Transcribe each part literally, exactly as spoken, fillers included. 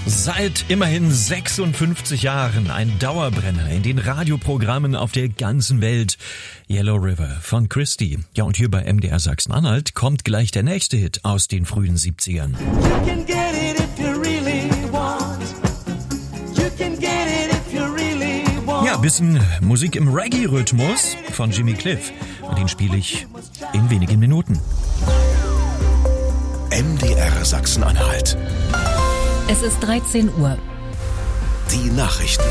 Seit immerhin sechsundfünfzig Jahren ein Dauerbrenner in den Radioprogrammen auf der ganzen Welt. Yellow River von Christy. Ja, und hier bei M D R Sachsen-Anhalt kommt gleich der nächste Hit aus den frühen siebzigern. Ja, bisschen Musik im Reggae-Rhythmus von Jimmy Cliff. Und den spiele ich in wenigen Minuten. M D R Sachsen-Anhalt. Es ist dreizehn Uhr. Die Nachrichten.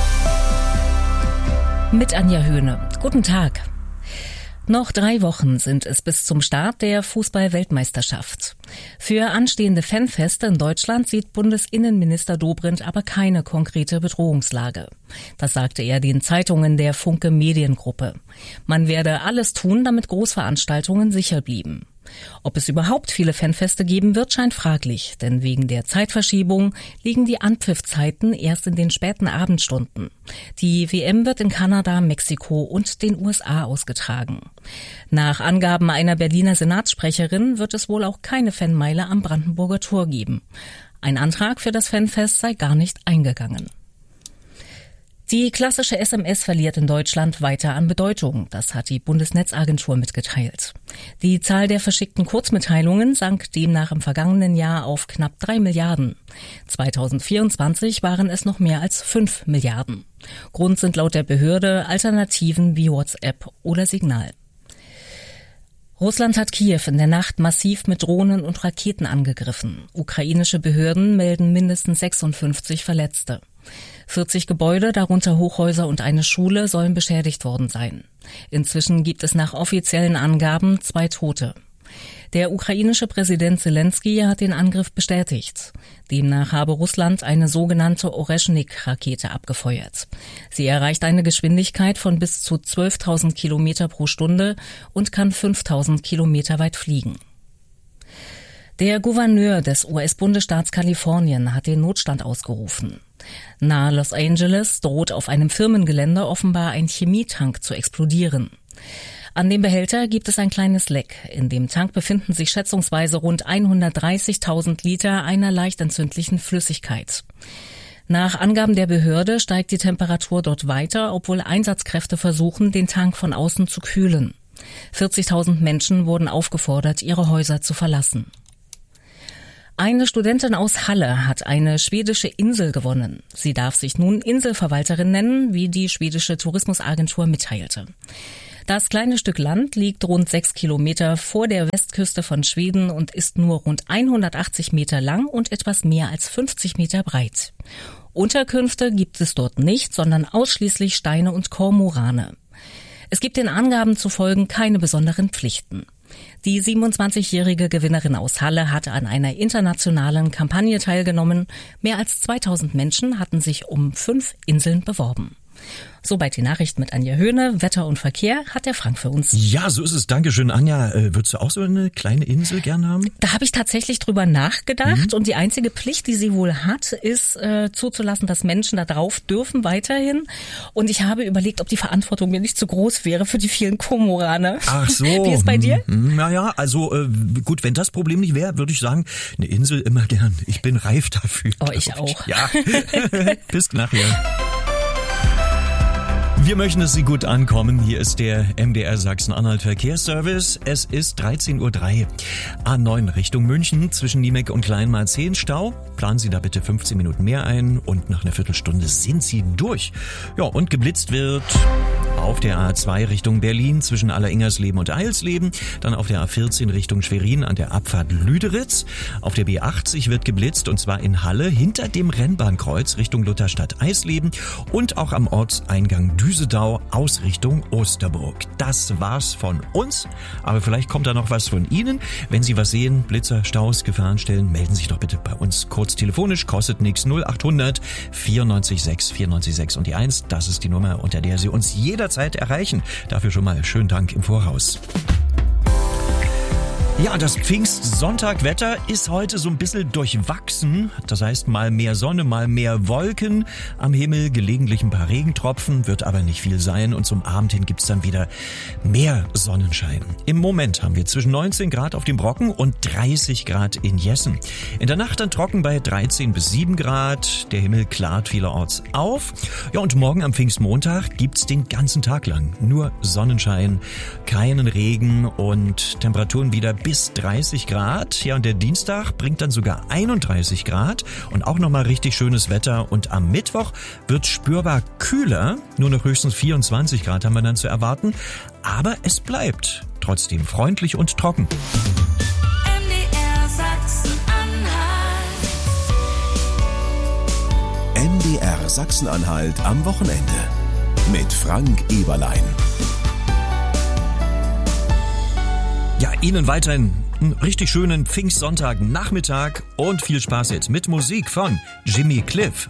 Mit Anja Höhne. Guten Tag. Noch drei Wochen sind es bis zum Start der Fußball-Weltmeisterschaft. Für anstehende Fanfeste in Deutschland sieht Bundesinnenminister Dobrindt aber keine konkrete Bedrohungslage. Das sagte er den Zeitungen der Funke Mediengruppe. Man werde alles tun, damit Großveranstaltungen sicher blieben. Ob es überhaupt viele Fanfeste geben wird, scheint fraglich, denn wegen der Zeitverschiebung liegen die Anpfiffzeiten erst in den späten Abendstunden. Die W M wird in Kanada, Mexiko und den U S A ausgetragen. Nach Angaben einer Berliner Senatssprecherin wird es wohl auch keine Fanmeile am Brandenburger Tor geben. Ein Antrag für das Fanfest sei gar nicht eingegangen. Die klassische S M S verliert in Deutschland weiter an Bedeutung. Das hat die Bundesnetzagentur mitgeteilt. Die Zahl der verschickten Kurzmitteilungen sank demnach im vergangenen Jahr auf knapp drei Milliarden. zweitausendvierundzwanzig waren es noch mehr als fünf Milliarden. Grund sind laut der Behörde Alternativen wie WhatsApp oder Signal. Russland hat Kiew in der Nacht massiv mit Drohnen und Raketen angegriffen. Ukrainische Behörden melden mindestens sechsundfünfzig Verletzte. vierzig Gebäude, darunter Hochhäuser und eine Schule, sollen beschädigt worden sein. Inzwischen gibt es nach offiziellen Angaben zwei Tote. Der ukrainische Präsident Zelensky hat den Angriff bestätigt. Demnach habe Russland eine sogenannte Oreschnik-Rakete abgefeuert. Sie erreicht eine Geschwindigkeit von bis zu zwölftausend Kilometer pro Stunde und kann fünftausend Kilometer weit fliegen. Der Gouverneur des U S-Bundesstaats Kalifornien hat den Notstand ausgerufen. Nahe Los Angeles droht auf einem Firmengelände offenbar ein Chemietank zu explodieren. An dem Behälter gibt es ein kleines Leck. In dem Tank befinden sich schätzungsweise rund hundertdreißigtausend Liter einer leicht entzündlichen Flüssigkeit. Nach Angaben der Behörde steigt die Temperatur dort weiter, obwohl Einsatzkräfte versuchen, den Tank von außen zu kühlen. vierzigtausend Menschen wurden aufgefordert, ihre Häuser zu verlassen. Eine Studentin aus Halle hat eine schwedische Insel gewonnen. Sie darf sich nun Inselverwalterin nennen, wie die schwedische Tourismusagentur mitteilte. Das kleine Stück Land liegt rund sechs Kilometer vor der Westküste von Schweden und ist nur rund hundertachtzig Meter lang und etwas mehr als fünfzig Meter breit. Unterkünfte gibt es dort nicht, sondern ausschließlich Steine und Kormorane. Es gibt den Angaben zufolge keine besonderen Pflichten. Die siebenundzwanzigjährige Gewinnerin aus Halle hatte an einer internationalen Kampagne teilgenommen. Mehr als zweitausend Menschen hatten sich um fünf Inseln beworben. Soweit die Nachricht mit Anja Höhne. Wetter und Verkehr hat der Frank für uns. Ja, so ist es. Dankeschön, Anja. Äh, würdest du auch so eine kleine Insel gern haben? Da habe ich tatsächlich drüber nachgedacht. Mhm. Und die einzige Pflicht, die sie wohl hat, ist äh, zuzulassen, dass Menschen da drauf dürfen weiterhin. Und ich habe überlegt, ob die Verantwortung mir nicht zu groß wäre für die vielen Kormorane. Ach so. Wie ist bei dir? Naja, also äh, gut, wenn das Problem nicht wäre, würde ich sagen, eine Insel immer gern. Ich bin reif dafür. Oh, ich auch. Ja, bis nachher. Wir möchten, dass Sie gut ankommen. Hier ist der M D R Sachsen-Anhalt Verkehrsservice. Es ist dreizehn Uhr drei. A neun Richtung München zwischen Niemek und Kleinmarzehn Stau. Planen Sie da bitte fünfzehn Minuten mehr ein und nach einer Viertelstunde sind Sie durch. Ja, und geblitzt wird auf der A zwei Richtung Berlin zwischen Alleringersleben und Eilsleben. Dann auf der A vierzehn Richtung Schwerin an der Abfahrt Lüderitz. Auf der B achtzig wird geblitzt und zwar in Halle hinter dem Rennbahnkreuz Richtung Lutherstadt Eisleben und auch am Ortseingang Düsedau aus Richtung Osterburg. Das war's von uns, aber vielleicht kommt da noch was von Ihnen. Wenn Sie was sehen, Blitzer, Staus, Gefahrenstellen, melden Sie sich doch bitte bei uns kurz telefonisch. Kostet nichts. null achthundert vierundneunzig sechs vierundneunzig sechs und die eins. Das ist die Nummer, unter der Sie uns jederzeit erreichen. Dafür schon mal schönen Dank im Voraus. Ja, das Pfingstsonntagwetter ist heute so ein bisschen durchwachsen. Das heißt, mal mehr Sonne, mal mehr Wolken. Am Himmel gelegentlich ein paar Regentropfen, wird aber nicht viel sein. Und zum Abend hin gibt's dann wieder mehr Sonnenschein. Im Moment haben wir zwischen neunzehn Grad auf dem Brocken und dreißig Grad in Jessen. In der Nacht dann trocken bei dreizehn bis sieben Grad. Der Himmel klart vielerorts auf. Ja, und morgen am Pfingstmontag gibt's den ganzen Tag lang nur Sonnenschein, keinen Regen und Temperaturen wieder bis dreißig Grad. Ja, und der Dienstag bringt dann sogar einunddreißig Grad und auch nochmal richtig schönes Wetter. Und am Mittwoch wird spürbar kühler. Nur noch höchstens vierundzwanzig Grad haben wir dann zu erwarten. Aber es bleibt trotzdem freundlich und trocken. M D R Sachsen-Anhalt. M D R Sachsen-Anhalt am Wochenende mit Frank Eberlein. Ja, Ihnen weiterhin einen richtig schönen Pfingstsonntag Nachmittag und viel Spaß jetzt mit Musik von Jimmy Cliff.